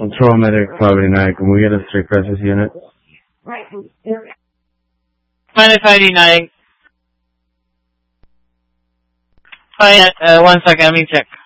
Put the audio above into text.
Control medic 589, can we get a street crisis unit? Minus 589. Fine, 1 second, let me check.